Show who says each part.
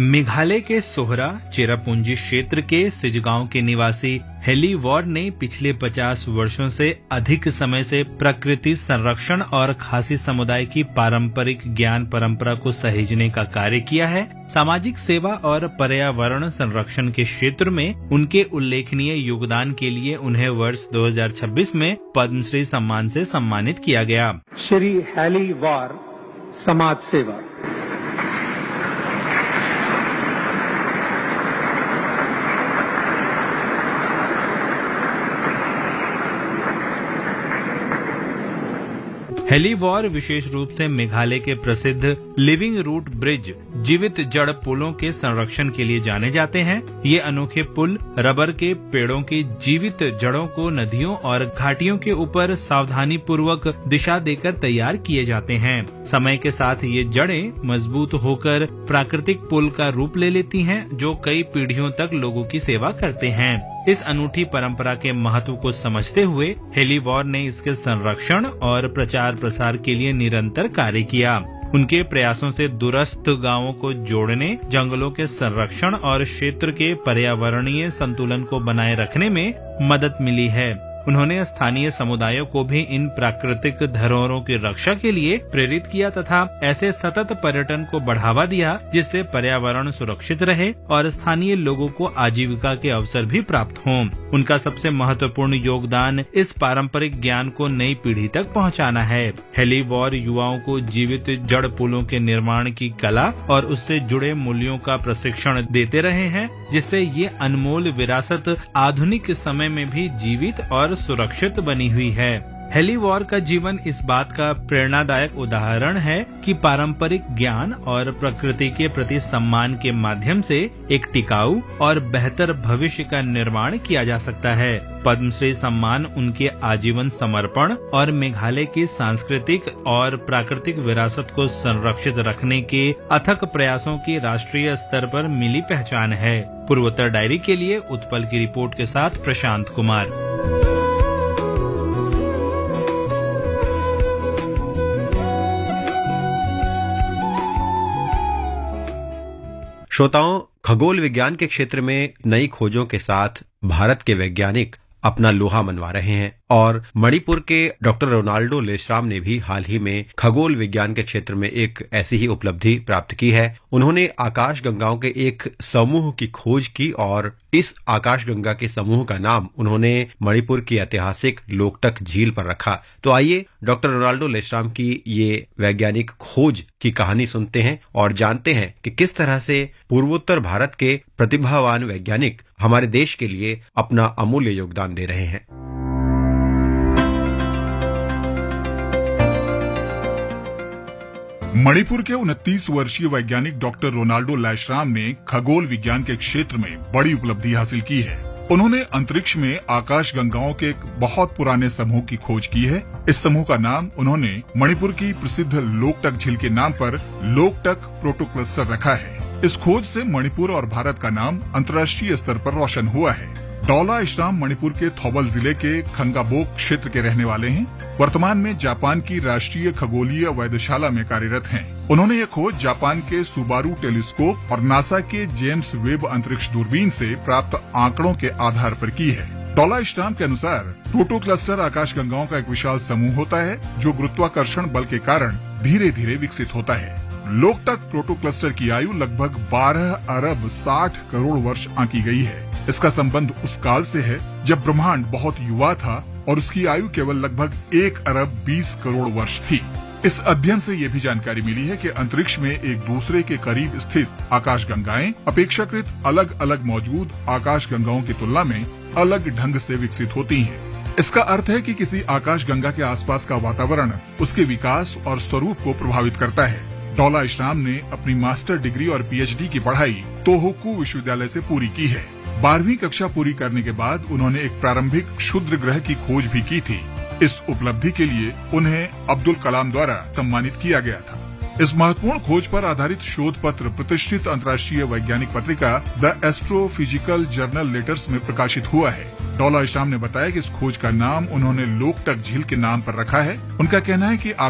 Speaker 1: मेघालय के सोहरा चेरापूंजी क्षेत्र के सिजगांव के निवासी हेली वॉर्ड ने पिछले 50 वर्षों से अधिक समय से प्रकृति संरक्षण और खासी समुदाय की पारंपरिक ज्ञान परंपरा को सहेजने का कार्य किया है। सामाजिक सेवा और पर्यावरण संरक्षण के क्षेत्र में उनके उल्लेखनीय योगदान के लिए उन्हें वर्ष 2026 में पद्मश्री सम्मान से सम्मानित किया गया।
Speaker 2: श्री हेली वॉर्ड समाज सेवा।
Speaker 1: हेली वॉर विशेष रूप से मेघालय के प्रसिद्ध लिविंग रूट ब्रिज जीवित जड़ पुलों के संरक्षण के लिए जाने जाते हैं। ये अनोखे पुल रबर के पेड़ों की जीवित जड़ों को नदियों और घाटियों के ऊपर सावधानी पूर्वक दिशा देकर तैयार किए जाते हैं। समय के साथ ये जड़ें मजबूत होकर प्राकृतिक पुल का रूप ले लेती हैं, जो कई पीढ़ियों तक लोगों की सेवा करते हैं। इस अनूठी परंपरा के महत्व को समझते हुए हेली वॉर ने इसके संरक्षण और प्रचार प्रसार के लिए निरंतर कार्य किया। उनके प्रयासों से दूरस्थ गांवों को जोड़ने, जंगलों के संरक्षण और क्षेत्र के पर्यावरणीय संतुलन को बनाए रखने में मदद मिली है। उन्होंने स्थानीय समुदायों को भी इन प्राकृतिक धरोहरों की रक्षा के लिए प्रेरित किया तथा ऐसे सतत पर्यटन को बढ़ावा दिया जिससे पर्यावरण सुरक्षित रहे और स्थानीय लोगों को आजीविका के अवसर भी प्राप्त हों। उनका सबसे महत्वपूर्ण योगदान इस पारंपरिक ज्ञान को नई पीढ़ी तक पहुंचाना है। हेली वॉर युवाओं को जीवित जड़ पुलों के निर्माण की कला और उससे जुड़े मूल्यों का प्रशिक्षण देते रहे हैं, जिससे ये अनमोल विरासत आधुनिक समय में भी जीवित और सुरक्षित बनी हुई है। हेली वॉर का जीवन इस बात का प्रेरणादायक उदाहरण है कि पारंपरिक ज्ञान और प्रकृति के प्रति सम्मान के माध्यम से एक टिकाऊ और बेहतर भविष्य का निर्माण किया जा सकता है। पद्मश्री सम्मान उनके आजीवन समर्पण और मेघालय की सांस्कृतिक और प्राकृतिक विरासत को संरक्षित रखने के अथक प्रयासों की राष्ट्रीय स्तर पर मिली पहचान है। पूर्वोत्तर डायरी के लिए उत्पल की रिपोर्ट के साथ प्रशांत कुमार।
Speaker 3: श्रोताओं, खगोल विज्ञान के क्षेत्र में नई खोजों के साथ भारत के वैज्ञानिक अपना लोहा मनवा रहे हैं और मणिपुर के डॉक्टर रोनाल्डो लेश्राम ने भी हाल ही में खगोल विज्ञान के क्षेत्र में एक ऐसी ही उपलब्धि प्राप्त की है। उन्होंने आकाशगंगाओं के एक समूह की खोज की और इस आकाशगंगा के समूह का नाम उन्होंने मणिपुर की ऐतिहासिक लोकटक झील पर रखा। तो आइए डॉक्टर रोनाल्डो लेश्राम की ये वैज्ञानिक खोज की कहानी सुनते हैं और जानते हैं कि किस तरह से पूर्वोत्तर भारत के प्रतिभावान वैज्ञानिक हमारे देश के लिए अपना अमूल्य योगदान दे रहे हैं।
Speaker 4: मणिपुर के 29 वर्षीय वैज्ञानिक डॉक्टर रोनाल्डो लेश्राम ने खगोल विज्ञान के क्षेत्र में बड़ी उपलब्धि हासिल की है। उन्होंने अंतरिक्ष में आकाशगंगाओं के एक बहुत पुराने समूह की खोज की है। इस समूह का नाम उन्होंने मणिपुर की प्रसिद्ध लोकटक झील के नाम पर लोकटक प्रोटोक्लस्टर रखा है। इस खोज से मणिपुर और भारत का नाम अंतर्राष्ट्रीय स्तर पर रोशन हुआ है। डॉला इश्राम मणिपुर के थौबल जिले के खंगाबोक क्षेत्र के रहने वाले हैं। वर्तमान में जापान की राष्ट्रीय खगोलीय वेधशाला में कार्यरत हैं। उन्होंने ये खोज जापान के सुबारू टेलीस्कोप और नासा के जेम्स वेब अंतरिक्ष दूरबीन से प्राप्त आंकड़ों के आधार पर की है। डॉला इश्राम के अनुसार प्रोटोक्लस्टर आकाशगंगाओं का एक विशाल समूह होता है जो गुरुत्वाकर्षण बल के कारण धीरे धीरे विकसित होता है। लोकटक प्रोटोक्लस्टर की आयु लगभग 12 अरब 60 करोड़ वर्ष आंकी गई है। इसका संबंध उस काल से है जब ब्रह्मांड बहुत युवा था और उसकी आयु केवल लगभग 1 अरब 20 करोड़ वर्ष थी। इस अध्ययन से ये भी जानकारी मिली है कि अंतरिक्ष में एक दूसरे के करीब स्थित आकाशगंगाएं अपेक्षाकृत अलग अलग मौजूद आकाशगंगाओं की तुलना में अलग ढंग से विकसित होती हैं। इसका अर्थ है कि किसी आकाशगंगा के आसपास का वातावरण उसके विकास और स्वरूप को प्रभावित करता है। डॉला इश्राम ने अपनी मास्टर डिग्री और पीएचडी की पढ़ाई तोहोकू विश्वविद्यालय से पूरी की है। 12वीं कक्षा पूरी करने के बाद उन्होंने एक प्रारंभिक क्षुद्र ग्रह की खोज भी की थी। इस उपलब्धि के लिए उन्हें अब्दुल कलाम द्वारा सम्मानित किया गया था। इस महत्वपूर्ण खोज पर आधारित शोध पत्र प्रतिष्ठित अंतर्राष्ट्रीय वैज्ञानिक पत्रिका द एस्ट्रोफिजिकल जर्नल लेटर्स में प्रकाशित हुआ है। डॉला इश्राम ने बताया कि इस खोज का नाम उन्होंने लोकटक झील के नाम पर रखा है। उनका कहना है कि